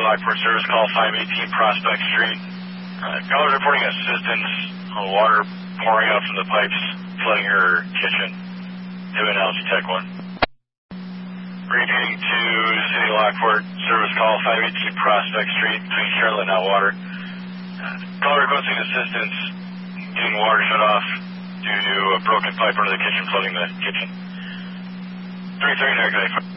Lockport Service Call 518 Prospect Street. Callers reporting assistance on water pouring out from the pipes, flooding her kitchen. Doing LG Tech 1. Repeating to City Lockport Service Call 518 Prospect Street between Charlotte and Outwater. Caller requesting assistance getting water shut off due to a broken pipe under the kitchen, flooding the kitchen. 330 negative.